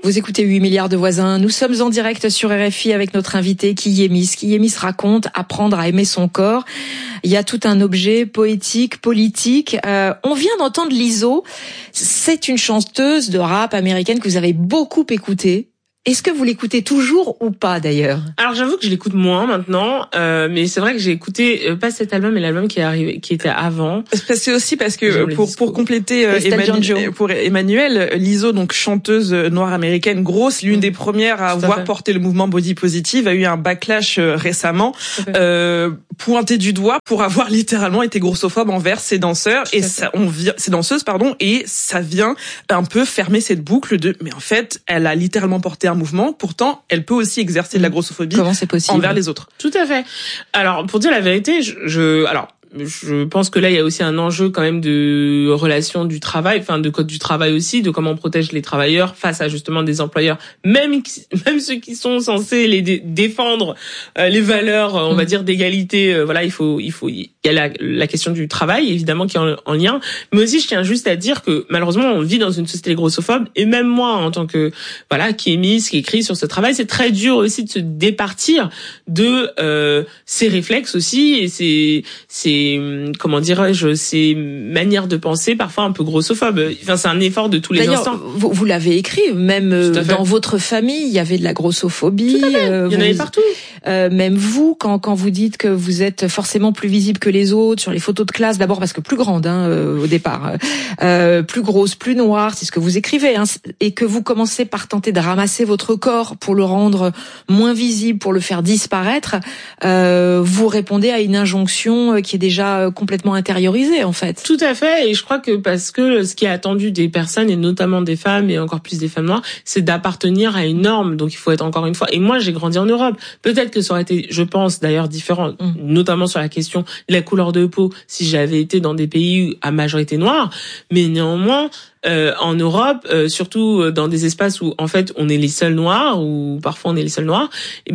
Vous écoutez 8 milliards de voisins. Nous sommes en direct sur RFI avec notre invité Kiyemis. Kiyemis raconte apprendre à aimer son corps. Il y a tout un objet poétique, politique. On vient d'entendre Lizzo. C'est une chanteuse de rap américaine que vous avez beaucoup écoutée. Est-ce que vous l'écoutez toujours ou pas d'ailleurs? Alors j'avoue que je l'écoute moins maintenant, mais c'est vrai que j'ai écouté pas cet album, mais l'album qui est arrivé, qui était avant. C'est aussi parce que pour compléter pour Emmanuel, Lizzo, donc chanteuse noire américaine grosse, l'une des premières à avoir porté le mouvement body positive, a eu un backlash récemment, pointé du doigt pour avoir littéralement été grossophobe envers ses danseurs et ses danseuses et ça vient un peu fermer cette boucle de mais en fait elle a littéralement porté un mouvement, pourtant elle peut aussi exercer de la grossophobie envers les autres. Tout à fait. Alors pour dire la vérité, je pense que là il y a aussi un enjeu quand même de relation du travail, enfin de code du travail aussi, de comment on protège les travailleurs face à justement des employeurs, même ceux qui sont censés les défendre les valeurs, on va dire d'égalité. Voilà, il y a la question du travail évidemment qui est en lien, mais aussi je tiens juste à dire que malheureusement on vit dans une société grossophobe et même moi en tant que qui écrit sur ce travail, c'est très dur aussi de se départir de ces réflexes aussi et ces comment dirais-je, ces manières de penser parfois un peu grossophobes. Enfin, c'est un effort de tous les instants. Vous l'avez écrit, même dans votre famille, il y avait de la grossophobie. Il y en avait partout. Même vous, quand vous dites que vous êtes forcément plus visible que les autres sur les photos de classe, d'abord parce que plus grande au départ, plus grosse, plus noire, c'est ce que vous écrivez, et que vous commencez par tenter de ramasser votre corps pour le rendre moins visible, pour le faire disparaître, vous répondez à une injonction qui est déjà complètement intériorisée en fait. Tout à fait, et je crois que parce que ce qui est attendu des personnes, et notamment des femmes, et encore plus des femmes noires, c'est d'appartenir à une norme, donc il faut être encore une fois, et moi j'ai grandi en Europe, peut-être que ça aurait été, je pense d'ailleurs différent, notamment sur la question de la couleur de peau, si j'avais été dans des pays à majorité noire, mais néanmoins, en Europe, surtout dans des espaces où en fait on est les seuls noirs, ou parfois on est les seuls noirs,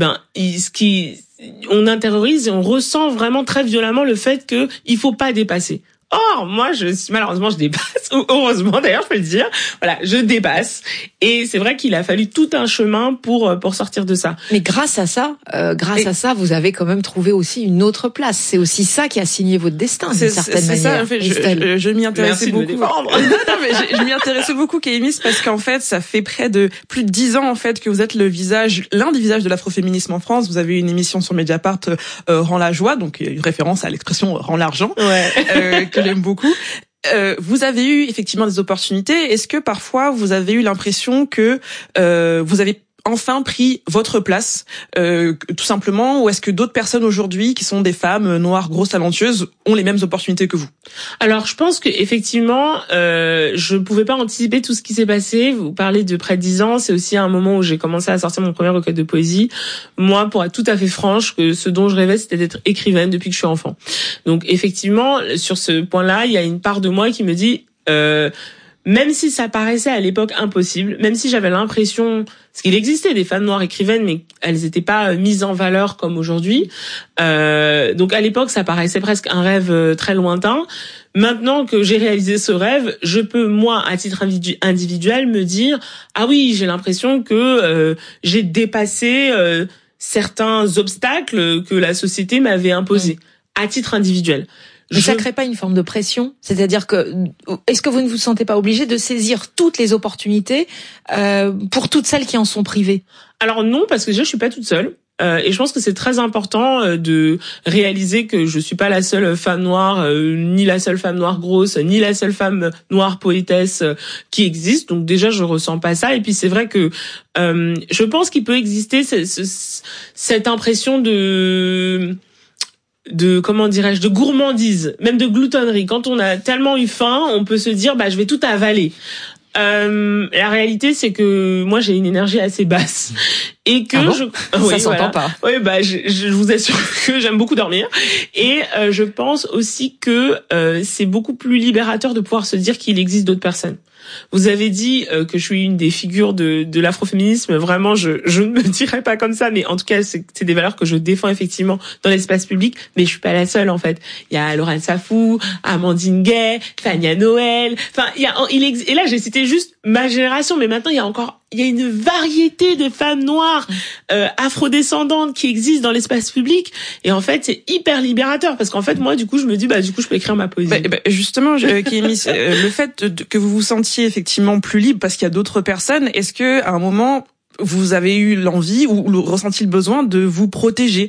on intériorise et on ressent vraiment très violemment le fait que il faut pas dépasser. Or, moi, malheureusement, je dépasse, ou heureusement, d'ailleurs, je peux le dire. Voilà, je dépasse. Et c'est vrai qu'il a fallu tout un chemin pour sortir de ça. Mais grâce à ça, vous avez quand même trouvé aussi une autre place. C'est aussi ça qui a signé votre destin, d'une certaine manière. C'est ça, en fait, je m'y intéressais beaucoup. Non, mais je m'y intéressais beaucoup, Kiyemis, parce qu'en fait, ça fait près de plus de 10 ans, en fait, que vous êtes l'un des visages de l'afroféminisme en France. Vous avez eu une émission sur Mediapart, Rends la joie, donc une référence à l'expression Rends l'argent. Ouais. Que j'aime beaucoup. Vous avez eu effectivement des opportunités. Est-ce que parfois vous avez eu l'impression que vous avez enfin pris votre place, tout simplement, ou est-ce que d'autres personnes aujourd'hui, qui sont des femmes noires, grosses, talentueuses, ont les mêmes opportunités que vous? Alors, je pense que effectivement, je pouvais pas anticiper tout ce qui s'est passé. Vous parlez de près de 10 ans, c'est aussi un moment où j'ai commencé à sortir mon premier recueil de poésie. Moi, pour être tout à fait franche, que ce dont je rêvais, c'était d'être écrivaine depuis que je suis enfant. Donc, effectivement, sur ce point-là, il y a une part de moi qui me dit, même si ça paraissait à l'époque impossible, même si j'avais l'impression, parce qu'il existait des femmes noires écrivaines, mais elles n'étaient pas mises en valeur comme aujourd'hui. Donc à l'époque, ça paraissait presque un rêve très lointain. Maintenant que j'ai réalisé ce rêve, je peux, moi, à titre individuel, me dire « Ah oui, j'ai l'impression que j'ai dépassé certains obstacles que la société m'avait imposés, à titre individuel. » Mais ça crée pas une forme de pression? C'est-à-dire que, est-ce que vous ne vous sentez pas obligé de saisir toutes les opportunités pour toutes celles qui en sont privées? Alors non, parce que déjà, je suis pas toute seule. Et je pense que c'est très important de réaliser que je suis pas la seule femme noire, ni la seule femme noire grosse, ni la seule femme noire poétesse qui existe. Donc déjà, je ressens pas ça. Et puis c'est vrai que je pense qu'il peut exister cette impression de comment dirais-je, de gourmandise, même de gloutonnerie. Quand on a tellement eu faim, on peut se dire je vais tout avaler. La réalité, c'est que moi j'ai une énergie assez basse et que ça s'entend pas. Oui, je vous assure que j'aime beaucoup dormir et je pense aussi que c'est beaucoup plus libérateur de pouvoir se dire qu'il existe d'autres personnes. Vous avez dit que je suis une des figures de l'afroféminisme. Vraiment, je ne me dirais pas comme ça, mais en tout cas, c'est des valeurs que je défends effectivement dans l'espace public. Mais je suis pas la seule en fait. Il y a Lorraine Safou, Amandine Gay, Fania Noël. Enfin, et là j'ai cité juste ma génération, mais maintenant il y a encore il y a une variété de femmes noires, afrodescendantes qui existent dans l'espace public. Et en fait, c'est hyper libérateur parce qu'en fait, moi, du coup, je me dis, du coup, je peux écrire ma poésie. Justement, Kémy, le fait que vous vous sentiez effectivement plus libre parce qu'il y a d'autres personnes, est-ce que à un moment vous avez eu l'envie ou ressenti le besoin de vous protéger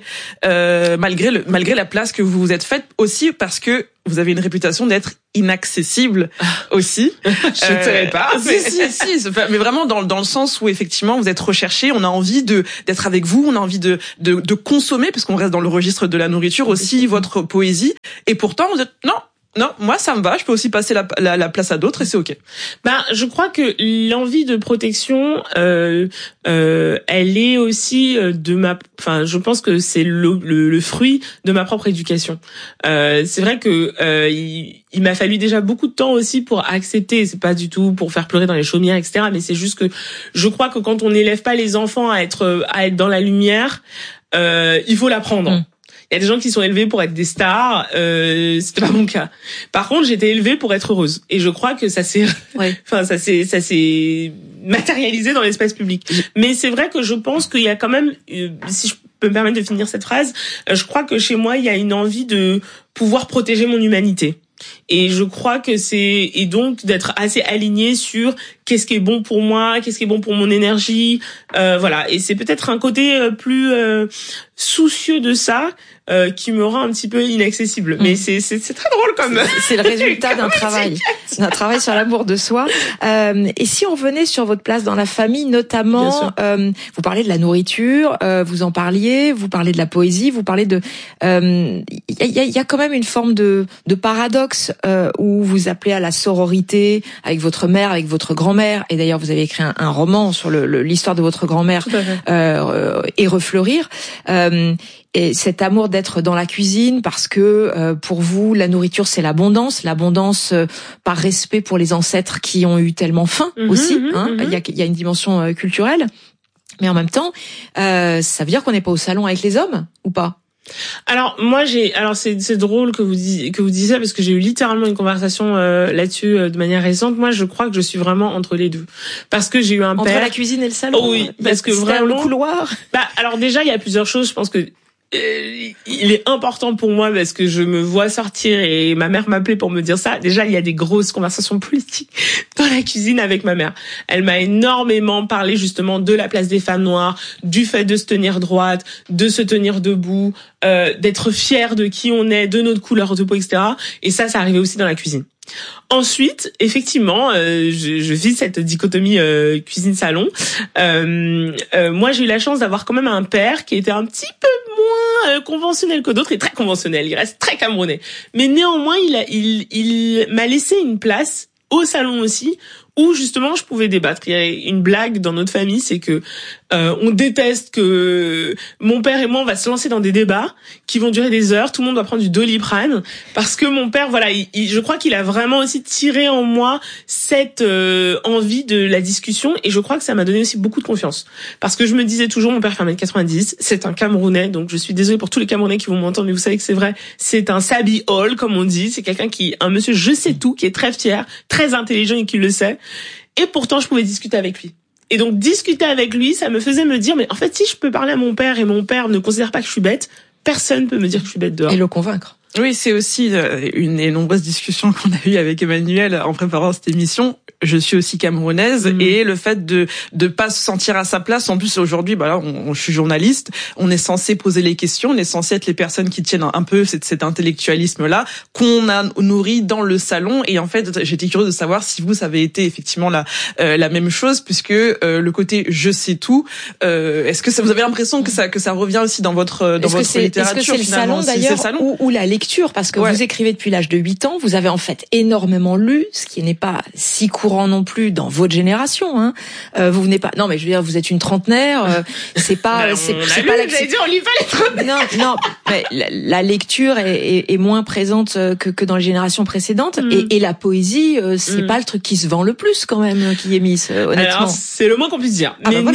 malgré la place que vous vous êtes faite, aussi parce que vous avez une réputation d'être inaccessible aussi. Je ne savais pas. Si, mais vraiment dans le sens où effectivement vous êtes recherché, on a envie d'être avec vous, on a envie de consommer, parce qu'on reste dans le registre de la nourriture aussi, votre poésie, et pourtant vous êtes non, moi ça me va, je peux aussi passer la place à d'autres et c'est ok. Je crois que l'envie de protection, elle est aussi je pense que c'est le fruit de ma propre éducation. C'est vrai que il m'a fallu déjà beaucoup de temps aussi pour accepter, c'est pas du tout pour faire pleurer dans les chaumières, etc. Mais c'est juste que je crois que quand on n'élève pas les enfants à être dans la lumière, il faut l'apprendre. Il y a des gens qui sont élevés pour être des stars, c'était pas mon cas. Par contre, j'étais élevée pour être heureuse, et je crois que ça s'est matérialisé dans l'espace public. Mais c'est vrai que je pense qu'il y a quand même, si je peux me permettre de finir cette phrase, je crois que chez moi il y a une envie de pouvoir protéger mon humanité. Et je crois que et donc d'être assez aligné sur qu'est-ce qui est bon pour moi, qu'est-ce qui est bon pour mon énergie, voilà. Et c'est peut-être un côté plus soucieux de ça qui me rend un petit peu inaccessible. Mais c'est très drôle comme. C'est le résultat d'un travail sur l'amour de soi. Et si on venait sur votre place dans la famille, notamment, vous parlez de la nourriture, vous en parliez, vous parlez de la poésie, vous parlez de, il y a quand même une forme de paradoxe où vous appelez à la sororité avec votre mère, avec votre grand-mère. Et d'ailleurs, vous avez écrit un roman sur l'histoire de votre grand-mère, et refleurir. Et cet amour d'être dans la cuisine parce que pour vous la nourriture c'est l'abondance par respect pour les ancêtres qui ont eu tellement faim aussi. Il y a une dimension culturelle, mais en même temps ça veut dire qu'on n'est pas au salon avec les hommes ou pas? Alors moi c'est drôle que vous disiez ça parce que j'ai eu littéralement une conversation là-dessus de manière récente. Moi je crois que je suis vraiment entre les deux parce que j'ai eu un père entre la cuisine et le salon. Oh oui, parce que vraiment le couloir. Alors déjà il y a plusieurs choses, je pense que il est important pour moi parce que je me vois sortir et ma mère m'appelait pour me dire ça. Déjà, il y a des grosses conversations politiques dans la cuisine avec ma mère. Elle m'a énormément parlé justement de la place des femmes noires, du fait de se tenir droite, de se tenir debout, d'être fière de qui on est, de notre couleur de peau, etc. Et ça arrivait aussi dans la cuisine. Ensuite, effectivement, je vis cette dichotomie cuisine-salon. Moi, j'ai eu la chance d'avoir quand même un père qui était un petit peu moins conventionnel que d'autres, et très conventionnel. Il reste très camerounais. Mais néanmoins, il m'a laissé une place au salon aussi, où justement je pouvais débattre. Il y a une blague dans notre famille, c'est que on déteste que mon père et moi on va se lancer dans des débats qui vont durer des heures. Tout le monde doit prendre du Doliprane parce que mon père, voilà, je crois qu'il a vraiment aussi tiré en moi cette envie de la discussion, et je crois que ça m'a donné aussi beaucoup de confiance parce que je me disais toujours, mon père fait 1m90, c'est un Camerounais, donc je suis désolée pour tous les Camerounais qui vont m'entendre, mais vous savez que c'est vrai, c'est un Sabi Hall comme on dit, c'est quelqu'un un monsieur je sais tout, qui est très fier, très intelligent et qui le sait, et pourtant je pouvais discuter avec lui. Et donc discuter avec lui, ça me faisait me dire, mais en fait si je peux parler à mon père et mon père ne considère pas que je suis bête, personne peut me dire que je suis bête dehors. Et le convaincre. Oui, c'est aussi une des nombreuses discussions qu'on a eues avec Emmanuel en préparant cette émission. Je suis aussi camerounaise, et le fait de pas se sentir à sa place. En plus, aujourd'hui, là, je suis journaliste. On est censé poser les questions. On est censé être les personnes qui tiennent un peu cet intellectualisme-là qu'on a nourri dans le salon. Et en fait, j'étais curieuse de savoir si vous, ça avait été effectivement la même chose, puisque le côté je sais tout. Est-ce que vous avez l'impression que ça revient aussi dans votre littérature? Est-ce que c'est le salon d'ailleurs ou la lecture, parce que vous écrivez depuis l'âge de 8 ans, vous avez en fait énormément lu, ce qui n'est pas si courant non plus dans votre génération, vous venez pas, non mais je veux dire, vous êtes une trentenaire, c'est pas c'est pas la, j'allais dire, on lit pas les trentenaires. Non, mais la lecture est moins présente que dans les générations précédentes, et la poésie, c'est pas le truc qui se vend le plus quand même, qui est Miss, honnêtement. Alors, c'est le moins qu'on puisse dire. Mais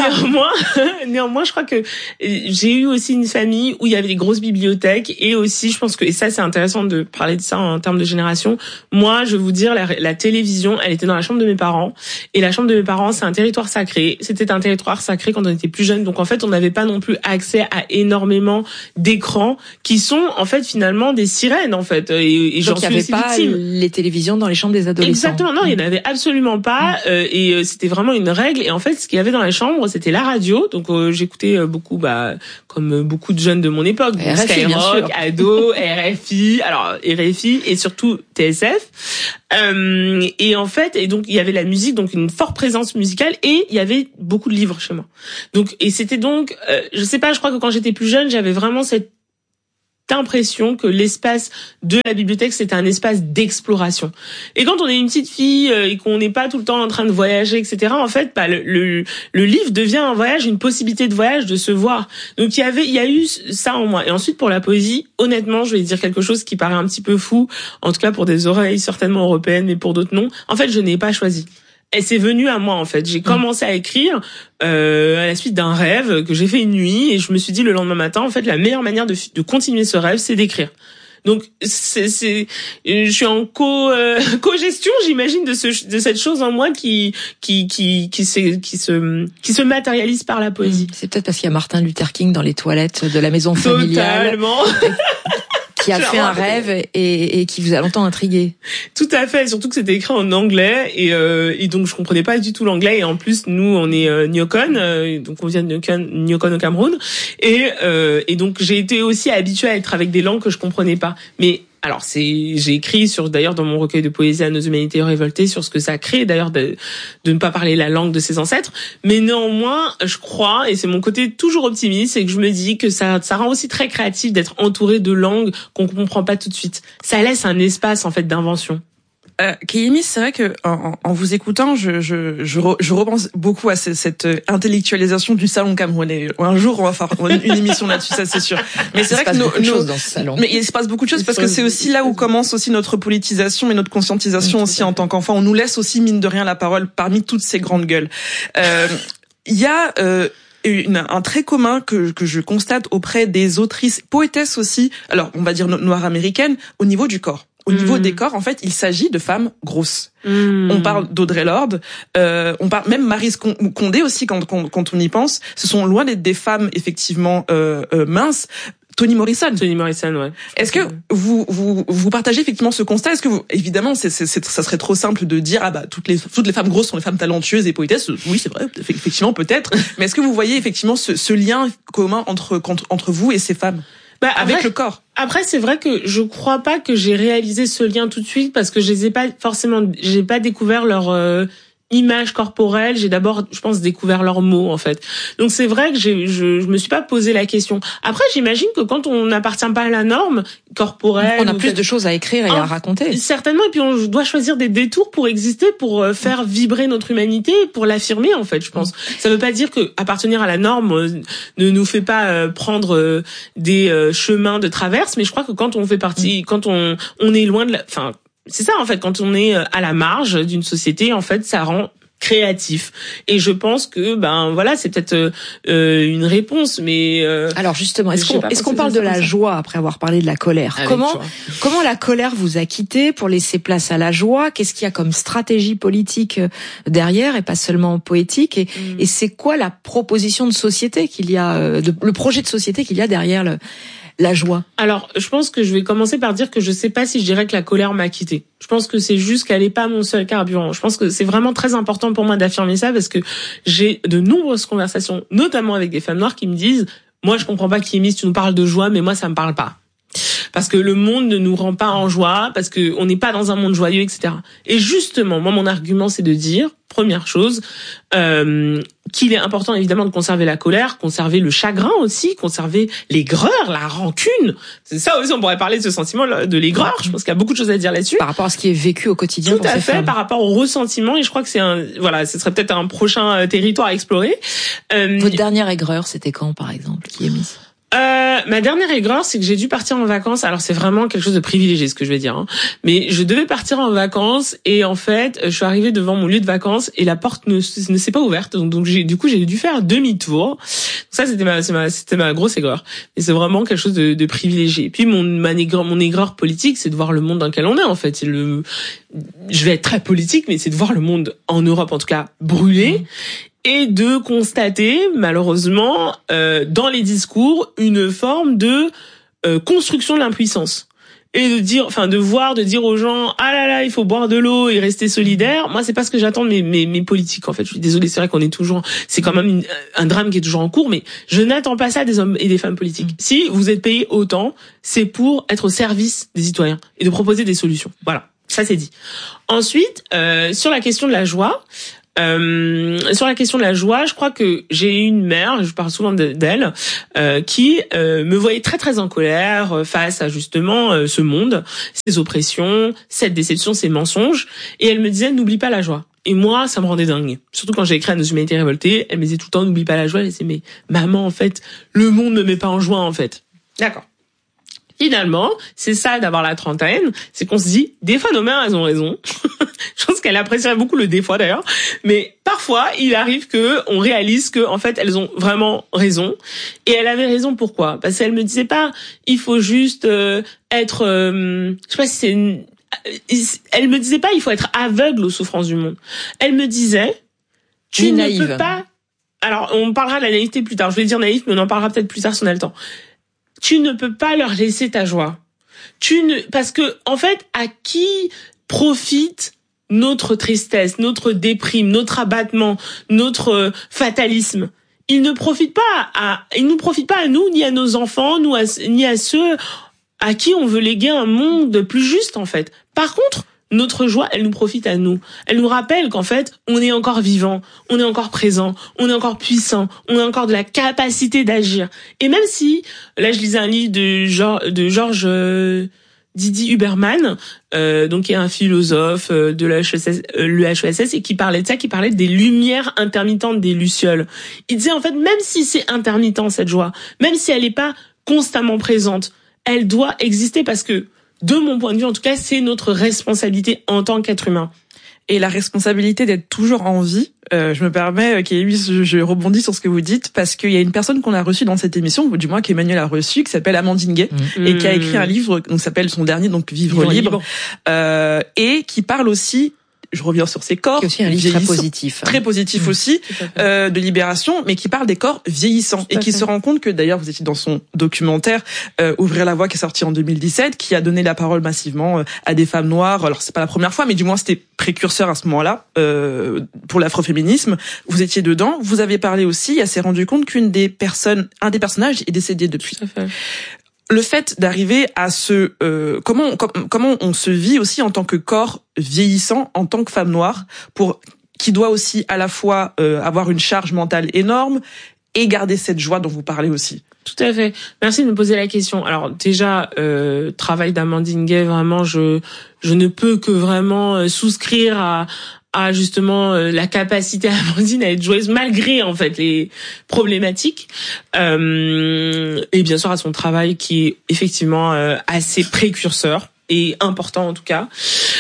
néanmoins, je crois que j'ai eu aussi une famille où il y avait des grosses bibliothèques, et aussi, je pense que, et ça c'est intéressant de parler de ça en termes de génération. Moi, je vais vous dire, la télévision, elle était dans la chambre de mes parents. Et la chambre de mes parents, c'est un territoire sacré. C'était un territoire sacré quand on était plus jeune. Donc, en fait, on n'avait pas non plus accès à énormément d'écrans qui sont, en fait, finalement, des sirènes, en fait. Et j'en suis aussi victime. Donc, il n'y avait pas les télévisions dans les chambres des adolescents. Exactement. Non, il n'y en avait absolument pas. Et c'était vraiment une règle. Et en fait, ce qu'il y avait dans la chambre, c'était la radio. Donc, j'écoutais beaucoup, comme beaucoup de jeunes de mon époque. Skyrock, Ado, RFI, et surtout TSF. Et en fait, donc il y avait la musique, donc une forte présence musicale, et il y avait beaucoup de livres chez moi. Donc, et c'était donc, je sais pas, je crois que quand j'étais plus jeune, j'avais vraiment cette impression que l'espace de la bibliothèque, c'était un espace d'exploration. Et quand on est une petite fille et qu'on n'est pas tout le temps en train de voyager, etc., en fait, le livre devient un voyage, une possibilité de voyage, de se voir. Donc il y a eu ça en moi. Et ensuite, pour la poésie, honnêtement, je vais dire quelque chose qui paraît un petit peu fou, en tout cas pour des oreilles certainement européennes, mais pour d'autres non. En fait, je n'ai pas choisi. Et c'est venu à moi, en fait. J'ai commencé à écrire à la suite d'un rêve que j'ai fait une nuit, et je me suis dit le lendemain matin, en fait, la meilleure manière de continuer ce rêve, c'est d'écrire. Donc je suis en co-gestion, j'imagine, de cette chose en moi qui se matérialise par la poésie. C'est peut-être parce qu'il y a Martin Luther King dans les toilettes de la maison familiale. Totalement. Qui a fait un rêve et qui vous a longtemps intrigué. Tout à fait, surtout que c'était écrit en anglais, et donc je comprenais pas du tout l'anglais, et en plus nous on est Nyokon, donc on vient de Nyokon au Cameroun, et donc j'ai été aussi habituée à être avec des langues que je comprenais pas. Mais alors j'ai écrit d'ailleurs dans mon recueil de poésie À nos humanités révoltées, sur ce que ça crée d'ailleurs de ne pas parler la langue de ses ancêtres, mais néanmoins je crois, et c'est mon côté toujours optimiste, c'est que je me dis que ça rend aussi très créatif d'être entouré de langues qu'on comprend pas tout de suite. Ça laisse un espace en fait d'invention. Kéhémis, c'est vrai que en vous écoutant, je repense beaucoup à cette intellectualisation du salon camerounais. Un jour, on va faire une émission là-dessus, ça c'est sûr. Mais c'est vrai que beaucoup de choses dans ce salon. Mais il se passe beaucoup de choses parce que c'est aussi là où commence aussi notre politisation et notre conscientisation aussi en tant qu'enfant. On nous laisse aussi mine de rien la parole parmi toutes ces grandes gueules. Il y a un trait commun que je constate auprès des autrices, poétesses aussi, alors on va dire noires américaines, au niveau du corps. Au niveau des corps, en fait, il s'agit de femmes grosses. On parle d'Audre Lorde, on parle même Maryse Condé aussi quand on y pense. Ce sont loin d'être des femmes effectivement minces. Toni Morrison, ouais. Est-ce que vous partagez effectivement ce constat? Est-ce que évidemment, ça serait trop simple de dire toutes les femmes grosses sont les femmes talentueuses et poétesses? Oui, c'est vrai, effectivement peut-être. Mais est-ce que vous voyez effectivement ce lien commun entre vous et ces femmes? Avec le corps. Après, c'est vrai que je crois pas que j'ai réalisé ce lien tout de suite, parce que j'ai pas découvert leur image corporelle. J'ai d'abord, je pense, découvert leurs mots, en fait. Donc c'est vrai que je me suis pas posé la question. Après, j'imagine que quand on n'appartient pas à la norme corporelle, on a plus de choses à écrire et à raconter. Certainement, et puis on doit choisir des détours pour exister, pour faire vibrer notre humanité, pour l'affirmer, en fait, je pense. Ça veut pas dire que appartenir à la norme ne nous fait pas prendre des chemins de traverse, mais je crois que quand on fait partie, quand on est loin de c'est ça, en fait, quand on est à la marge d'une société, en fait, ça rend créatif. Et je pense que c'est peut-être une réponse, mais alors justement, est-ce qu'on parle de la joie après avoir parlé de la colère? Comment la colère vous a quitté pour laisser place à la joie? Qu'est-ce qu'il y a comme stratégie politique derrière, et pas seulement poétique, et c'est quoi la proposition de société qu'il y a, le projet de société qu'il y a derrière la joie? Alors, je pense que je vais commencer par dire que je sais pas si je dirais que la colère m'a quittée. Je pense que c'est juste qu'elle est pas mon seul carburant. Je pense que c'est vraiment très important pour moi d'affirmer ça, parce que j'ai de nombreuses conversations, notamment avec des femmes noires, qui me disent « Moi, je comprends pas, Kéhémis, tu nous parles de joie, mais moi, ça me parle pas. » Parce que le monde ne nous rend pas en joie, parce que on n'est pas dans un monde joyeux, etc. Et justement, moi, mon argument, c'est de dire, première chose, qu'il est important évidemment de conserver la colère, conserver le chagrin aussi, conserver l'aigreur, la rancune. C'est ça aussi, on pourrait parler de ce sentiment de l'aigreur. Je pense qu'il y a beaucoup de choses à dire là-dessus. Par rapport à ce qui est vécu au quotidien. Tout à fait, par rapport au ressentiment. Et je crois que ce serait peut-être un prochain territoire à explorer. Votre dernière aigreur, c'était quand, par exemple, Kéhémis? Ma dernière aigreur, c'est que j'ai dû partir en vacances. Alors c'est vraiment quelque chose de privilégié, ce que je vais dire, hein. Mais je devais partir en vacances, et en fait, je suis arrivée devant mon lieu de vacances et la porte ne s'est pas ouverte. Donc j'ai dû faire demi-tour. Ça, c'était ma grosse aigreur. Et c'est vraiment quelque chose de privilégié. Et puis, mon aigreur politique, c'est de voir le monde dans lequel on est, en fait. Je vais être très politique, mais c'est de voir le monde, en Europe, en tout cas, brûler. Et de constater, malheureusement, dans les discours, une forme de construction de l'impuissance. Et de dire aux gens, ah là là, il faut boire de l'eau et rester solidaire. Moi, c'est pas ce que j'attends de mes politiques, en fait. Je suis désolée, c'est vrai qu'on est toujours, c'est quand même un drame qui est toujours en cours, mais je n'attends pas ça des hommes et des femmes politiques. Si vous êtes payés autant, c'est pour être au service des citoyens et de proposer des solutions. Voilà. Ça, c'est dit. Ensuite, sur la question de la joie, je crois que j'ai une mère, je parle souvent d'elle, qui me voyait très très en colère face à justement ce monde, ces oppressions, cette déception, ces mensonges, et elle me disait n'oublie pas la joie. Et moi, ça me rendait dingue. Surtout quand j'ai écrit à Nos Humanités Révoltées, elle me disait tout le temps n'oublie pas la joie. Elle disait mais maman, en fait, le monde ne met pas en joie en fait. D'accord. Finalement, c'est ça d'avoir la trentaine, c'est qu'on se dit, des fois nos mères, elles ont raison. Je pense qu'elle apprécierait beaucoup le des fois d'ailleurs. Mais parfois, il arrive que on réalise que, en fait, elles ont vraiment raison. Et elle avait raison pourquoi? Parce qu'elle me disait pas, il faut juste être, je sais pas si c'est elle me disait pas, il faut être aveugle aux souffrances du monde. Elle me disait, tu ne peux pas, alors on parlera de la naïveté plus tard, je vais dire naïf, mais on en parlera peut-être plus tard si on a le temps. Tu ne peux pas leur laisser ta joie. Parce que, en fait, à qui profite notre tristesse, notre déprime, notre abattement, notre fatalisme? Ils ne profitent pas ils nous profitent pas à nous, ni à nos enfants, ni à ceux à qui on veut léguer un monde plus juste, en fait. Par contre, notre joie, elle nous profite à nous. Elle nous rappelle qu'en fait, on est encore vivant, on est encore présent, on est encore puissant, on a encore de la capacité d'agir. Et même si, là, je lisais un livre de Georges Didi Huberman, donc qui est un philosophe de l'EHESS et qui parlait de ça, qui parlait des lumières intermittentes des lucioles. Il disait en fait, même si c'est intermittent cette joie, même si elle n'est pas constamment présente, elle doit exister parce que de mon point de vue, en tout cas, c'est notre responsabilité en tant qu'être humain. Et la responsabilité d'être toujours en vie, je me permets, je rebondis sur ce que vous dites, parce qu'il y a une personne qu'on a reçue dans cette émission, ou du moins qu'Emmanuel a reçue, qui s'appelle Amandine Gay, et qui a écrit un livre, donc s'appelle son dernier, donc Vivre libre, et qui parle aussi, je reviens sur ces corps. Qui est aussi un livre très positif. Très positif aussi, de libération, mais qui parle des corps vieillissants. Et qui se rend compte que, d'ailleurs, vous étiez dans son documentaire, Ouvrir la voie, qui est sorti en 2017, qui a donné la parole massivement à des femmes noires. Alors, c'est pas la première fois, mais du moins, c'était précurseur à ce moment-là, pour l'afroféminisme. Vous étiez dedans. Vous avez parlé aussi, elle s'est rendu compte un des personnages est décédé depuis. Tout à fait. Le fait d'arriver à comment on se vit aussi en tant que corps vieillissant, en tant que femme noire, qui doit aussi à la fois avoir une charge mentale énorme et garder cette joie dont vous parlez aussi. Tout à fait. Merci de me poser la question. Alors déjà, travail d'Amandine Gay, vraiment, je ne peux que vraiment souscrire à justement la capacité d'Amandine à être joyeuse malgré en fait les problématiques, et bien sûr à son travail qui est effectivement assez précurseur et important en tout cas.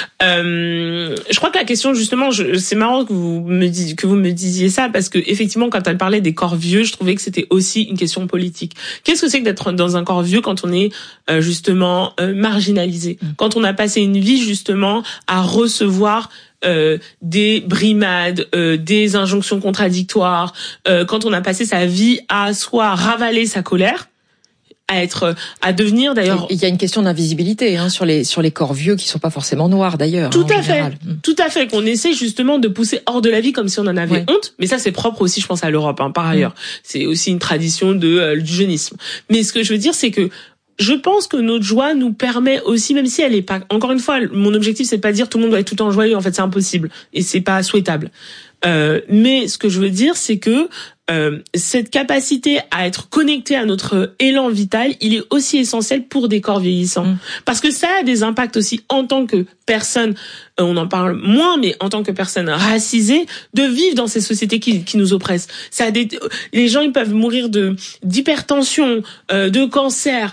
Je crois que la question justement, c'est marrant que vous me disiez ça parce que effectivement quand elle parlait des corps vieux, je trouvais que c'était aussi une question politique. Qu'est-ce que c'est que d'être dans un corps vieux quand on est justement marginalisé, quand on a passé une vie justement à recevoir des brimades, des injonctions contradictoires, quand on a passé sa vie à soit ravaler sa colère, à devenir d'ailleurs. Il y a une question d'invisibilité sur les corps vieux qui sont pas forcément noirs d'ailleurs. Tout à fait, qu'on essaie justement de pousser hors de la vie comme si on en avait honte. Mais ça c'est propre aussi, je pense, à l'Europe. Par ailleurs, c'est aussi une tradition du jeunisme. Mais ce que je veux dire, c'est que je pense que notre joie nous permet aussi, même si elle est pas, encore une fois, mon objectif c'est pas de dire tout le monde doit être tout le temps joyeux, en fait c'est impossible et c'est pas souhaitable. Mais ce que je veux dire c'est que cette capacité à être connecté à notre élan vital, il est aussi essentiel pour des corps vieillissants. Parce que ça a des impacts aussi en tant que personne, on en parle moins, mais en tant que personne racisée, de vivre dans ces sociétés qui nous oppressent. Les gens, ils peuvent mourir d'hypertension, de cancer,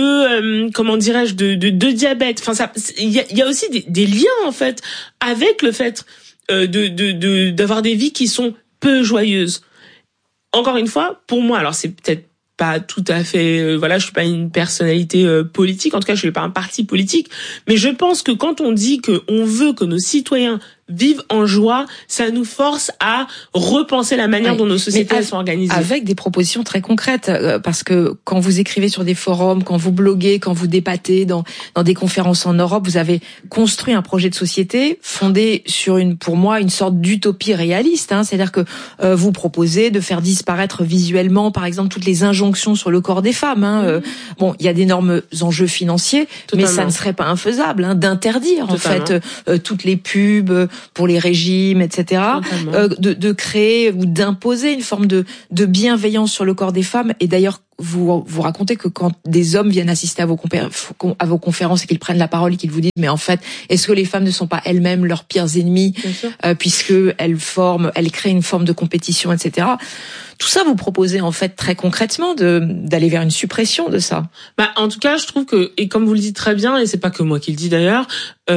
de diabète. Enfin, il y a aussi des liens, en fait, avec le fait d'avoir des vies qui sont peu joyeuses. encore une fois, pour moi, alors c'est peut-être pas tout à fait, voilà, je suis pas une personnalité politique, en tout cas je suis pas un parti politique, mais je pense que quand on dit que on veut que nos citoyens vivent en joie, ça nous force à repenser la manière dont nos sociétés sont organisées. Avec des propositions très concrètes, parce que quand vous écrivez sur des forums, quand vous bloguez, quand vous débattez dans des conférences en Europe, vous avez construit un projet de société fondé sur pour moi, une sorte d'utopie réaliste. C'est-à-dire que vous proposez de faire disparaître visuellement, par exemple, toutes les injonctions sur le corps des femmes. Bon, il y a d'énormes enjeux financiers, mais ça ne serait pas infaisable d'interdire en fait toutes les pubs pour les régimes, etc. De créer ou d'imposer une forme de bienveillance sur le corps des femmes. Et d'ailleurs, vous racontez que quand des hommes viennent assister à vos conférences et qu'ils prennent la parole et qu'ils vous disent mais en fait, est-ce que les femmes ne sont pas elles-mêmes leurs pires ennemis, puisque elles créent une forme de compétition, etc. Tout ça, vous proposez en fait très concrètement d'aller vers une suppression de ça. En tout cas, je trouve que, et comme vous le dites très bien, et c'est pas que moi qui le dis d'ailleurs,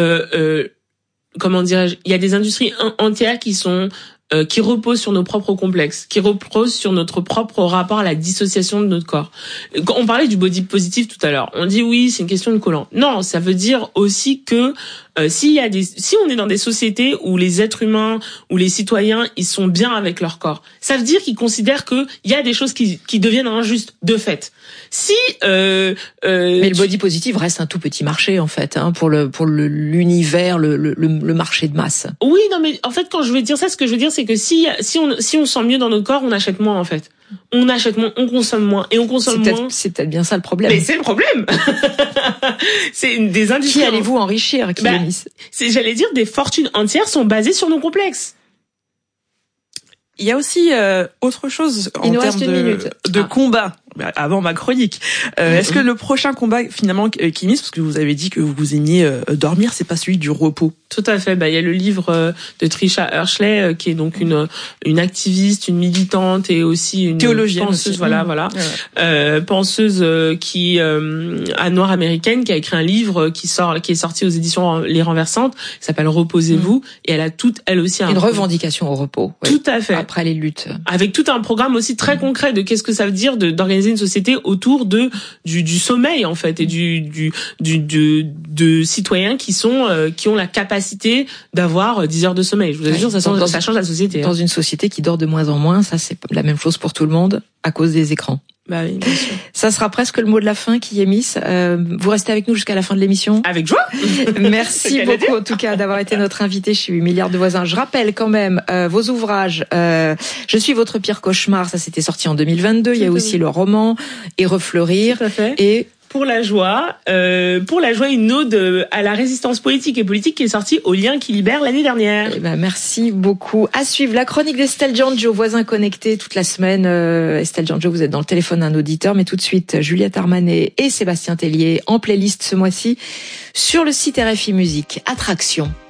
comment dirais-je, il y a des industries entières qui reposent sur nos propres complexes, qui reposent sur notre propre rapport à la dissociation de notre corps. On parlait du body positive tout à l'heure. On dit oui, c'est une question de collant. Non, ça veut dire aussi que si on est dans des sociétés où les êtres humains, où les citoyens, ils sont bien avec leur corps, ça veut dire qu'ils considèrent que il y a des choses qui deviennent injustes de fait. Mais le body positive reste un tout petit marché en fait, pour l'univers, le marché de masse. Oui, non, mais en fait, quand je veux dire ça, ce que je veux dire, c'est que si on se sent mieux dans notre corps, on achète moins en fait. On achète moins, on consomme moins, et on consomme moins. C'est peut-être bien ça le problème. Mais c'est le problème. C'est des industries. Qui allez-vous enrichir, j'allais dire, des fortunes entières sont basées sur nos complexes. Il y a aussi autre chose en termes de combat. Avant ma chronique, est-ce que le prochain combat finalement, Kémis, parce que vous avez dit que vous aimiez dormir, c'est pas celui du repos? Tout à fait. Il y a le livre de Trisha Hirschley, qui est donc une activiste, une militante et aussi une théologienne, penseuse, penseuse qui noire américaine, qui a écrit un livre qui est sorti aux éditions Les Renversantes, qui s'appelle Reposez-vous, et elle a elle aussi une revendication au repos. Tout à fait. Après les luttes. Avec tout un programme aussi très concret de qu'est-ce que ça veut dire d'organiser une société autour du sommeil en fait, et de citoyens qui ont la capacité d'avoir 10 heures de sommeil. Je vous assure, ça change la société. Dans une société qui dort de moins en moins, ça c'est la même chose pour tout le monde à cause des écrans. Oui, bien sûr. Ça sera presque le mot de la fin, Kémis. Vous restez avec nous jusqu'à la fin de l'émission. Avec joie. Merci beaucoup, en tout cas, d'avoir été notre invité chez 8 milliards de voisins. Je rappelle quand même vos ouvrages. Je suis votre pire cauchemar, ça c'était sorti en 2022. Il y a aussi le roman Et refleurir. Tout à fait. Et Pour la joie, une ode à la résistance politique et politique qui est sortie au Lien qui libère l'année dernière. Merci beaucoup. À suivre la chronique d'Estelle Giangio, voisins connectés toute la semaine. Estelle Giangio, vous êtes dans le téléphone d'un auditeur, mais tout de suite Juliette Armanet et Sébastien Tellier en playlist ce mois-ci sur le site RFI Musique. Attraction.